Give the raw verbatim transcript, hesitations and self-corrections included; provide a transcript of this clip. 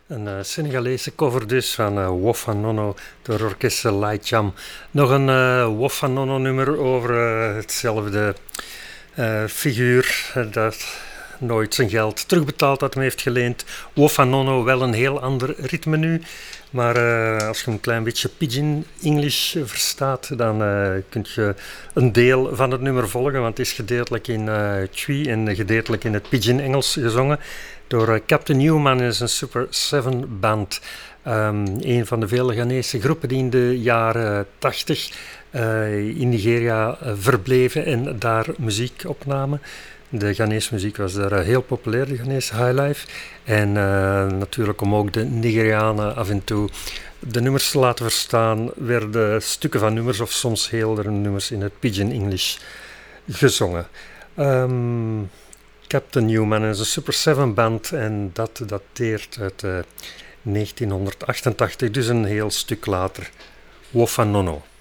Een uh, Senegalese cover dus van uh, Wofanono door orkest Light Jam. Nog een uh, Wofanono nummer over uh, hetzelfde uh, figuur uh, dat nooit zijn geld terugbetaald dat hem heeft geleend. Wofanono, wel een heel ander ritme nu. Maar uh, als je een klein beetje Pidgin English verstaat, dan uh, kun je een deel van het nummer volgen. Want het is gedeeltelijk in uh, Twi en gedeeltelijk in het Pidgin Engels gezongen door uh, Captain Newman en zijn Super seven Band. Um, een van de vele Ghanese groepen die in de jaren tachtig uh, in Nigeria uh, verbleven en daar muziek opnamen. De Ghanese muziek was daar uh, heel populair, de Ghanese highlife. En uh, natuurlijk om ook de Nigerianen af en toe de nummers te laten verstaan, werden stukken van nummers of soms hele nummers in het Pidgin English gezongen. Um, Captain Newman en zijn Super seven Band, en dat dateert uit uh, negentien achtentachtig, dus een heel stuk later. Wofanono.